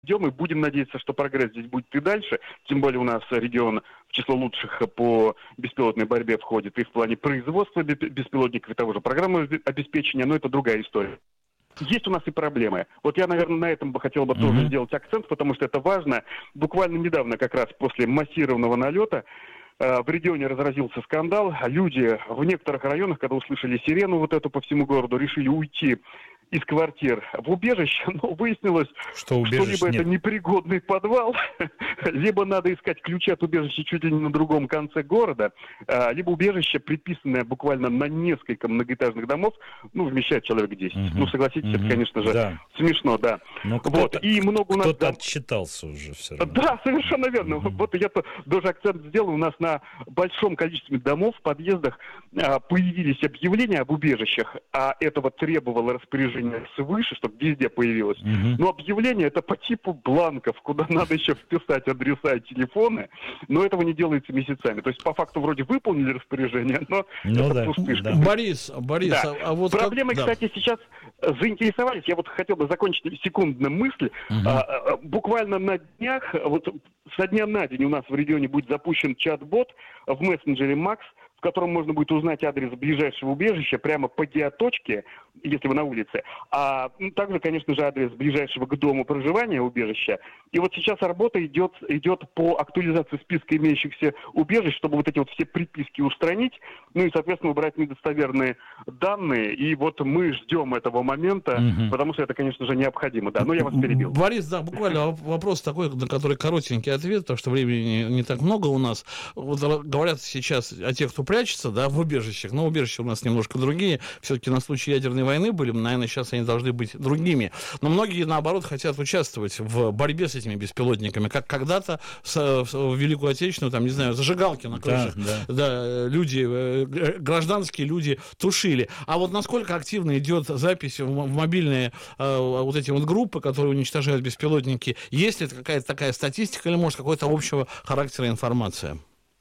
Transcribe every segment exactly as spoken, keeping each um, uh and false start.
идем и будем надеяться, что прогресс здесь будет и дальше. Тем более у нас регион в число лучших по беспилотной борьбе входит и в плане производства беспилотников, и того же программы обеспечения, но это другая история. Есть у нас и проблемы. Вот я, наверное, на этом бы хотел бы mm-hmm. тоже сделать акцент, потому что это важно. Буквально недавно, как раз после массированного налета, в регионе разразился скандал. Люди в некоторых районах, когда услышали сирену вот эту по всему городу, решили уйти из квартир в убежище, но выяснилось, что, что либо нет. Это непригодный подвал, либо надо искать ключи от убежища чуть ли не на другом конце города, либо убежище, приписанное буквально на несколько многоэтажных домов, ну, вмещает человек десять. Угу. Ну, согласитесь, угу. это, конечно же, да. смешно, да. Но кто-то, вот. И много у нас, кто-то да, отчитался уже все равно. Да, совершенно верно. Угу. Вот я тоже акцент сделал. У нас на большом количестве домов, в подъездах появились объявления об убежищах, а этого требовало распоряжение свыше, чтобы везде появилось. Uh-huh. Но объявление это по типу бланков, куда надо еще вписать адреса и телефоны, но этого не делается месяцами. То есть по факту вроде выполнили распоряжение, но ну, это да, пустышка. Да. Борис, Борис, да. а, а вот проблемой, как... кстати, сейчас заинтересовались. Я вот хотел бы закончить секундную мысль. Uh-huh. А, буквально на днях, вот со дня на день у нас в регионе будет запущен чат-бот в мессенджере Макс, в котором можно будет узнать адрес ближайшего убежища прямо по геоточке, если вы на улице, а ну, также, конечно же, адрес ближайшего к дому проживания убежища. И вот сейчас работа идет, идет по актуализации списка имеющихся убежищ, чтобы вот эти вот все приписки устранить, ну и, соответственно, убрать недостоверные данные. И вот мы ждем этого момента, угу. потому что это, конечно же, необходимо. Да, но я вас перебил. Борис, да, буквально вопрос такой, на который коротенький ответ, потому что времени не, не так много у нас. Вот говорят сейчас о тех, кто прячется, да, в убежищах, но убежища у нас немножко другие, все-таки на случай ядерной войны были, наверное, сейчас они должны быть другими. Но многие, наоборот, хотят участвовать в борьбе с этими беспилотниками, как когда-то с, в Великую Отечественную, там, не знаю, зажигалки на крышах, да, да. Да, люди, гражданские люди тушили. А вот насколько активно идет запись в, в мобильные э, вот эти вот группы, которые уничтожают беспилотники? Есть ли какая-то такая статистика или, может, какого-то общего характера информация?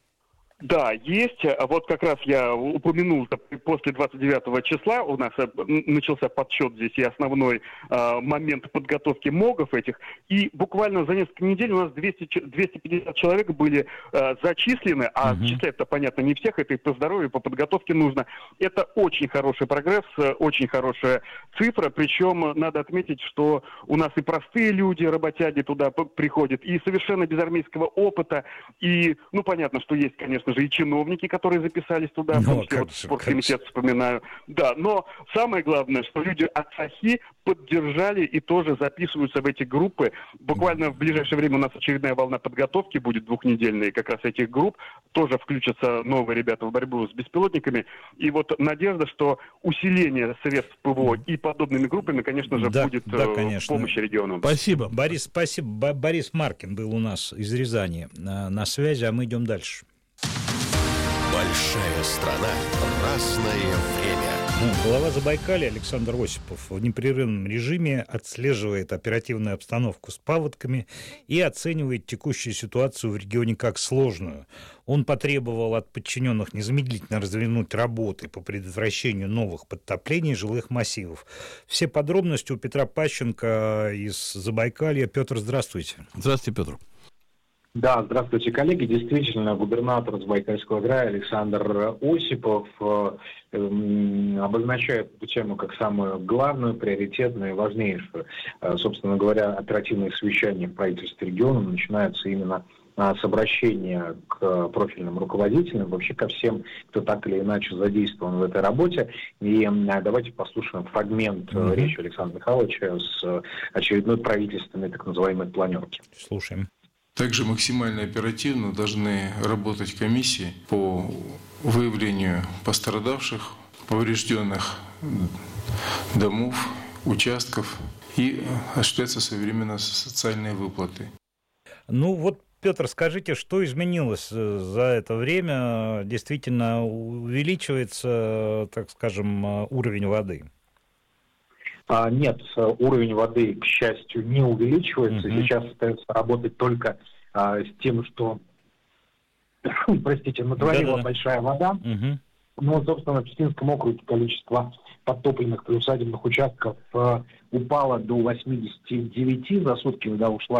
Да, есть. Вот как раз я упомянул, после двадцать девятого числа у нас начался подсчет здесь и основной э, момент подготовки МОГов этих. И буквально за несколько недель у нас двести, двести пятьдесят человек были э, зачислены, а угу. числять-то, понятно, не всех, это и по здоровью, и по подготовке нужно. Это очень хороший прогресс, очень хорошая цифра, причем надо отметить, что у нас и простые люди, работяги туда приходят, и совершенно без армейского опыта, и, ну, понятно, что есть, конечно, же и чиновники, которые записались туда, ну, в вот спорткомитет вспоминаю. Да, но самое главное, что люди от САХИ поддержали и тоже записываются в эти группы. Буквально в ближайшее время у нас очередная волна подготовки будет двухнедельной как раз этих групп. Тоже включатся новые ребята в борьбу с беспилотниками. И вот надежда, что усиление средств ПВО и подобными группами, конечно же, да, будет да, конечно. В помощи региону. Спасибо. Борис, спасибо. Борис Маркин был у нас из Рязани на, на связи, а мы идем дальше. Большая страна, разное время. Ну, глава Забайкалья Александр Осипов в непрерывном режиме отслеживает оперативную обстановку с паводками и оценивает текущую ситуацию в регионе как сложную. Он потребовал от подчиненных незамедлительно развернуть работы по предотвращению новых подтоплений жилых массивов. Все подробности у Петра Пащенко из Забайкалья. Петр, здравствуйте. Здравствуйте, Петр. Да, здравствуйте, коллеги. Действительно, губернатор Забайкальского края Александр Осипов э, э, обозначает эту тему как самую главную, приоритетную и важнейшую. Э, собственно говоря, оперативные совещания в правительстве региона начинаются именно э, с обращения к профильным руководителям, вообще ко всем, кто так или иначе задействован в этой работе. И э, давайте послушаем фрагмент mm-hmm. речи Александра Михайловича с очередной правительственной так называемой планерки. Слушаем. Также максимально оперативно должны работать комиссии по выявлению пострадавших, поврежденных домов, участков и осуществляться своевременно социальные выплаты. Ну вот, Петр, скажите, что изменилось за это время? Действительно увеличивается, так скажем, уровень воды? Нет, уровень воды, к счастью, не увеличивается. Uh-huh. Сейчас остается работать только а, с тем, что, простите, натворила Да-да-да. большая вода. Uh-huh. Но, собственно, в Читинском округе количество подтопленных приусадебных участков упала до восьмидесяти девяти за сутки, когда ушла